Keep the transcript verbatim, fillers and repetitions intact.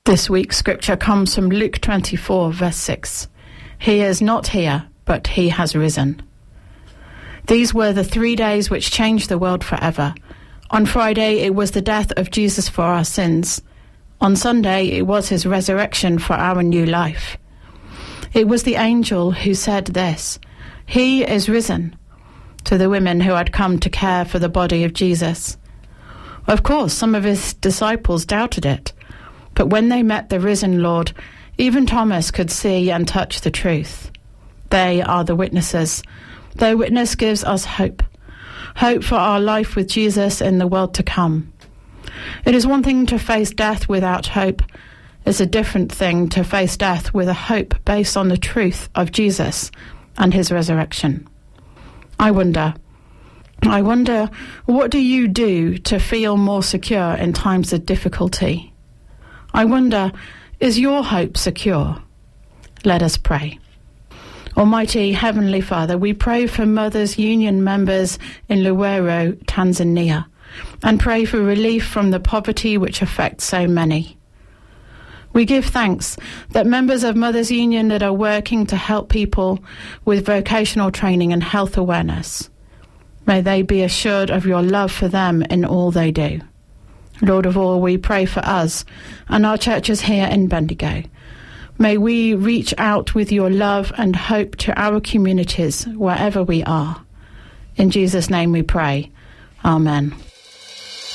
This week's scripture comes from Luke twenty-four, verse six. He is not here, but he has risen. These were the three days which changed the world forever. On Friday, it was the death of Jesus for our sins. On Sunday, it was his resurrection for our new life. It was the angel who said this, "He is risen," to the women who had come to care for the body of Jesus. Of course, some of his disciples doubted it, but when they met the risen Lord, even Thomas could see and touch the truth. They are the witnesses. Their witness gives us hope. Hope for our life with Jesus in the world to come. It is one thing to face death without hope. It's a different thing to face death with a hope based on the truth of Jesus and his resurrection. I wonder, I wonder, what do you do to feel more secure in times of difficulty? I wonder, is your hope secure? Let us pray. Almighty Heavenly Father, we pray for Mothers Union members in Luweero, Tanzania, and pray for relief from the poverty which affects so many. We give thanks that members of Mothers Union that are working to help people with vocational training and health awareness, may they be assured of your love for them in all they do. Lord of all, we pray for us and our churches here in Bendigo. May we reach out with your love and hope to our communities wherever we are. In Jesus' name we pray. Amen.